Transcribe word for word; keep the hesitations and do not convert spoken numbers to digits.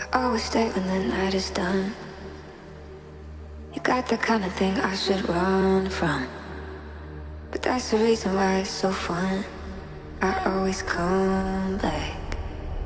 I always stay when the night is done. You got the kind of thing I should run from, but that's the reason why it's so fun. I always come back.